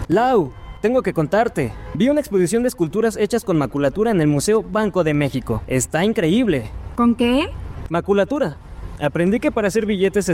Lau, tengo que contarte. Vi una exposición de esculturas hechas con maculatura en el Museo Banco de México. Está increíble. ¿Con qué? Maculatura. Aprendí que para hacer billetes